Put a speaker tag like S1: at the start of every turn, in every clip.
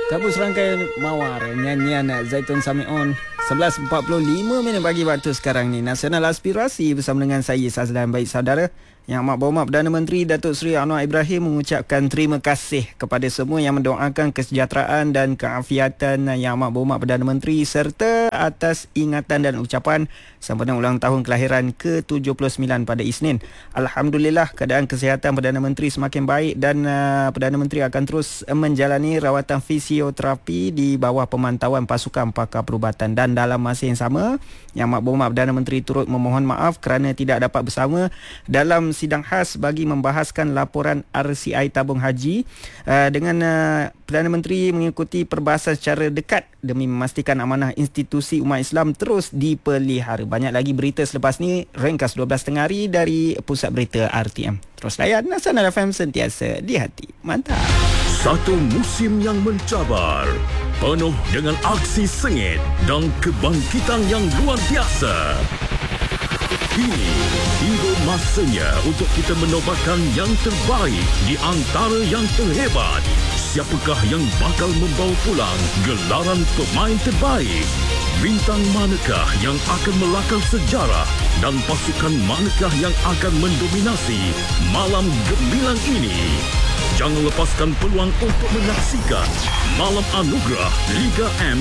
S1: Kabus rangkaian Mawar nyanyian Zaitun Samion 11.45 minit pagi waktu sekarang ni. Nasional Aspirasi bersama dengan saya Sazlan. Baik saudara, Yang Amat Berhormat Perdana Menteri Datuk Seri Anwar Ibrahim mengucapkan terima kasih kepada semua yang mendoakan kesejahteraan dan keafiatan Yang Amat Berhormat Perdana Menteri serta atas ingatan dan ucapan sempena ulang tahun kelahiran ke-79 pada Isnin. Alhamdulillah keadaan kesihatan Perdana Menteri semakin baik dan Perdana Menteri akan terus menjalani rawatan fisioterapi di bawah pemantauan pasukan pakar perubatan. Dan dalam masa yang sama, Yang Amat Berhormat Perdana Menteri turut memohon maaf kerana tidak dapat bersama dalam sidang khas bagi membahaskan laporan RCI tabung haji dengan Perdana Menteri mengikuti perbahasan secara dekat demi memastikan amanah institusi umat Islam terus dipelihara. Banyak lagi berita selepas ni, ringkas 12.30 hari dari Pusat Berita RTM. Terus layan Nasional FM, sentiasa di hati. Mantap.
S2: Satu musim yang mencabar, penuh dengan aksi sengit dan kebangkitan yang luar biasa. Kini tiba masanya untuk kita menobatkan yang terbaik di antara yang terhebat. Siapakah yang bakal membawa pulang gelaran pemain terbaik? Bintang manakah yang akan melakal sejarah dan pasukan manakah yang akan mendominasi malam gemilang ini? Jangan lepaskan peluang untuk menyaksikan Malam Anugerah Liga M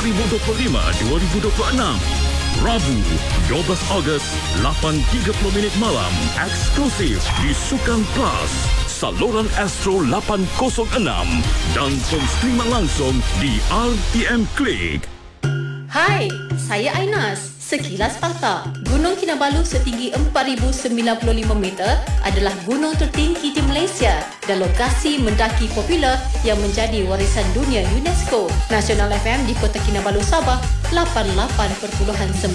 S2: 2025-2026. Rabu, 12 Ogos, 8.30 malam, eksklusif di Sukan Plus, saluran Astro 806 dan penstriman langsung di RTM Klik.
S3: Hai, saya Ainas. Sekilas fakta, Gunung Kinabalu setinggi 4,095 meter adalah gunung tertinggi di Malaysia dan lokasi mendaki popular yang menjadi warisan dunia UNESCO. Nasional FM di Kota Kinabalu, Sabah, 88.9.